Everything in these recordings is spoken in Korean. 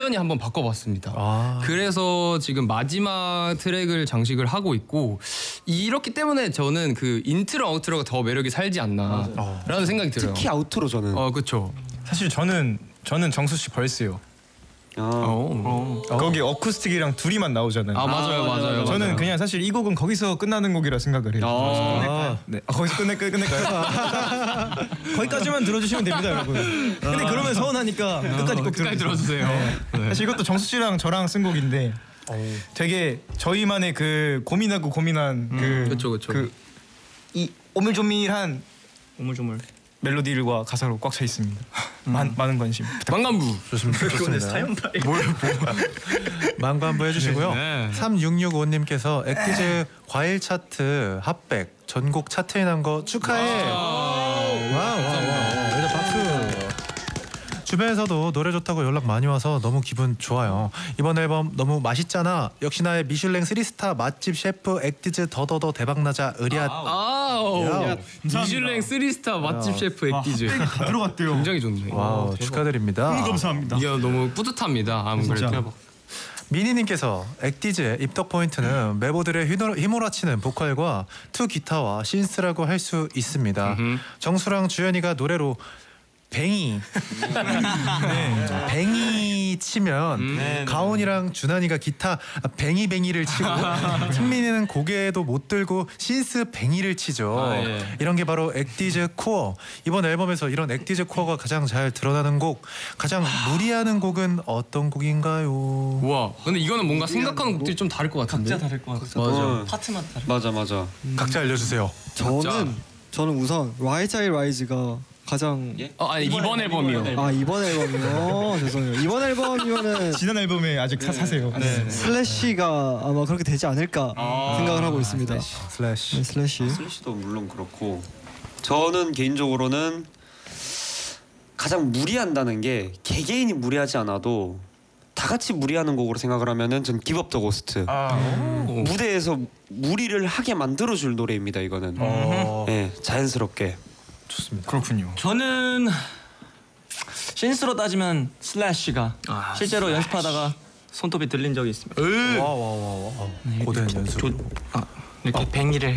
완전히 한번 바꿔봤습니다. 그래서 지금 마지막 트랙을 장식을 하고 있고 이렇기 때문에 저는 그 인트로 아우트로가 더 매력이 살지 않나라는 생각이 들어요. 특히 아우트로 저는. 그렇죠. 사실 저는 정수 씨 벌스요. 거기 어쿠스틱이랑 둘이만 나오잖아요. 맞아요. 저는 그냥 사실 이 곡은 거기서 끝나는 곡이라 생각을 해요. 네, 거기서 끝낼까요? 거기까지만 들어주시면 됩니다, 여러분. 근데 그러면 서운하니까 끝까지 들어주세요. 네. 사실 이것도 정수 씨랑 저랑 쓴 곡인데 되게 저희만의 그 고민한 이 오밀조밀한 멜로디들과 가사로 꽉 차 있습니다. 많은 관심 망간부 좋습니다. 사연 망간부 해주시고요. 네. 3665님께서 액티즈 과일 차트 핫백 전곡 차트인한 거 축하해. 와우. 박수. 주변에서도 노래 좋다고 연락 많이 와서 너무 기분 좋아요. 이번 앨범 너무 맛있잖아. 역시 나의 미슐랭 3스타 맛집 셰프 액티즈 더더더 대박나자 의리앗. 미슐랭 3스타 맛집 셰프 액티즈 다 들어갔대요. 굉장히 좋네. 와우, 축하드립니다. 감사합니다. 이게 너무 뿌듯합니다. 아무래도. 미니님께서 액티즈의 입덕 포인트는 멤버들의 휘몰아치는 보컬과 투 기타와 신스라고 할 수 있습니다. 정수랑 주현이가 노래로 뱅이 뱅이 치면 가온이랑 준환이가 기타 뱅이뱅이를 치고 승민이는 고개도 못 들고 신스 뱅이를 치죠. 이런 게 바로 액티즈 코어. 이번 앨범에서 이런 액티즈 코어가 가장 잘 드러나는 곡, 가장 무리하는 곡은 어떤 곡인가요? 와, 근데 이거는 뭔가 생각하는 곡들이 좀 다를 것 같은데. 각자 다를 것 같아. 파트만 다르. 맞아. 각자 알려주세요. 저는 우선 라이자이 라이즈가 가장 이번 앨범이요. 이번 앨범이요. 죄송해요. 이번 앨범이면은 지난 앨범에 아직 사세요. 슬래시가 아마 그렇게 되지 않을까 생각을 하고 있습니다. 슬래시도 물론 그렇고 저는 개인적으로는 가장 무리한다는 게 개개인이 무리하지 않아도 다 같이 무리하는 곡으로 생각을 하면은 전 기브 업 더 고스트. 무대에서 무리를 하게 만들어줄 노래입니다. 이거는 자연스럽게. 좋습니다. 그렇군요. 저는 신스로 따지면 슬래시가 실제로 연습하다가 손톱이 들린 적이 있습니다. 고된 연습. 이렇게 뱅이를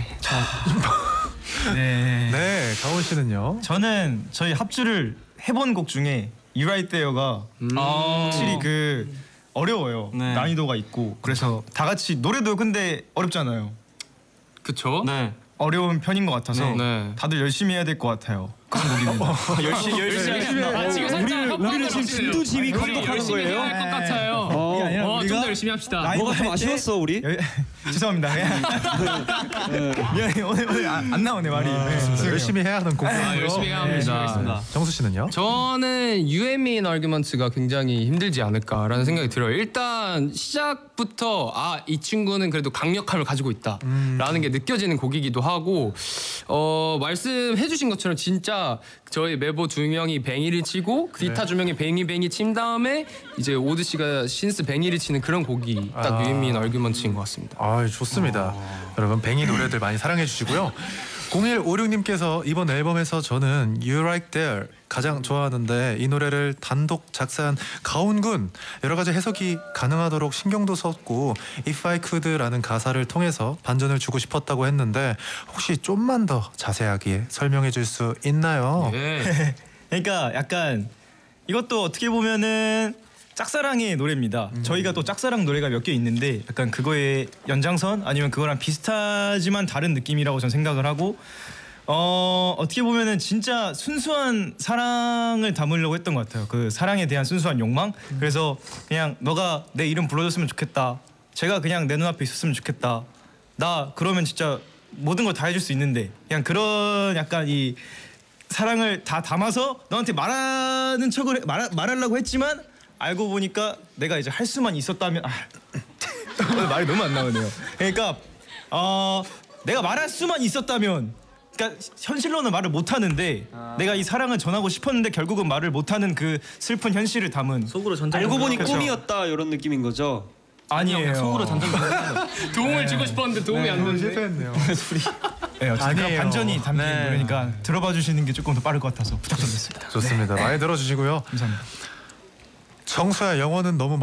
네, 가온 씨는요? 저는 저희 합주를 해본 곡 중에 You Right There가 확실히 그 어려워요. 난이도가 있고 그래서 다 같이 노래도 근데 어렵잖아요. 그쵸? 네. 어려운 편인 것 같아서 다들 열심히 해야 될 것 같아요. 그런 곡입니다. 열심히. 지금 살짝 우리를 지금 진두지휘 감독하는 거예요? 해야 할 것 같아요. 좀 더 열심히 합시다. 뭐가 좀 아쉬웠어 우리? 죄송합니다. 미안해 오늘 안 나오네 말이. 열심히 해야 하는 곡이고요. 열심히 해야 합니다. 정수 씨는요? 저는 You and Me in Arguments가 굉장히 힘들지 않을까라는 생각이 들어요. 일단 시작부터 이 친구는 그래도 강력함을 가지고 있다라는 게 느껴지는 곡이기도 하고 말씀해주신 것처럼 진짜 저희 멤버 2명이 뱅이를 치고 기타 2명이 뱅이 친 다음에 이제 오드 씨가 신스 뱅이를 치는 그런 곡이 딱 You and Me in Arguments인 것 같습니다. 좋습니다. 여러분 뱅이 노래들 많이 사랑해 주시고요. 0156님께서 이번 앨범에서 저는 You Right There 가장 좋아하는데 이 노래를 단독 작사한 가온군 여러 가지 해석이 가능하도록 신경도 썼고 If I Could라는 가사를 통해서 반전을 주고 싶었다고 했는데 혹시 좀만 더 자세하게 설명해 줄 수 있나요? 그러니까 약간 이것도 어떻게 보면은 짝사랑의 노래입니다. 저희가 또 짝사랑 노래가 몇 개 있는데 약간 그거의 연장선 아니면 그거랑 비슷하지만 다른 느낌이라고 저는 생각을 하고 어떻게 보면은 진짜 순수한 사랑을 담으려고 했던 것 같아요. 그 사랑에 대한 순수한 욕망. 그래서 그냥 너가 내 이름 불러줬으면 좋겠다. 제가 그냥 내 눈앞에 있었으면 좋겠다. 나 그러면 진짜 모든 걸 다 해줄 수 있는데 그냥 그런 약간 이 사랑을 다 담아서 너한테 말하는 척을 말하려고 했지만 알고 보니까 내가 이제 할 수만 있었다면 말이 너무 안 나오네요. 그러니까 내가 말할 수만 있었다면 그러니까 현실로는 말을 못 하는데 내가 이 사랑을 전하고 싶었는데 결국은 말을 못 하는 그 슬픈 현실을 담은 속으로 전달. 알고 보니 꿈이었다 이런 느낌인 거죠? 아니에요. 속으로 전달. 도움을 주고 싶었는데 도움이 안 됐네. 실패했네요. 아니에요. 반전이 담긴 노래니까 들어봐 주시는 게 조금 더 빠를 것 같아서 부탁드리겠습니다. 좋습니다. 많이 들어주시고요. 감사합니다. 성수야 영어는 너무